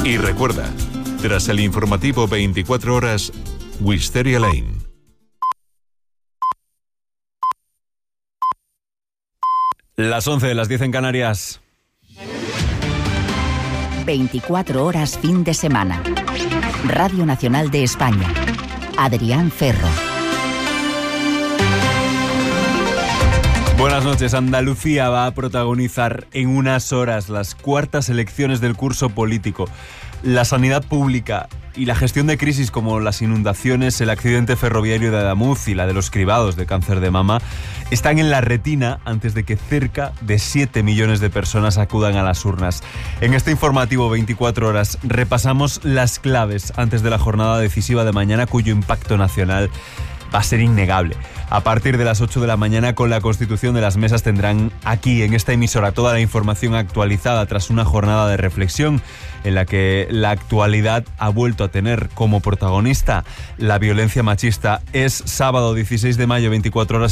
Y recuerda, tras el informativo 24 horas, Wisteria Lane. Las 11, las 10 en Canarias. 24 horas fin de semana. Radio Nacional de España. Adrián Ferro. Buenas noches. Andalucía va a protagonizar en unas horas las cuartas elecciones del curso político. La sanidad pública y la gestión de crisis como las inundaciones, el accidente ferroviario de Adamuz y la de los cribados de cáncer de mama están en la retina antes de que cerca de 7 millones de personas acudan a las urnas. En este informativo 24 horas repasamos las claves antes de la jornada decisiva de mañana, cuyo impacto nacional va a ser innegable. A partir de las 8 de la mañana, con la constitución de las mesas, tendrán aquí, en esta emisora, toda la información actualizada tras una jornada de reflexión en la que la actualidad ha vuelto a tener como protagonista la violencia machista. Es sábado 16 de mayo, 24 horas.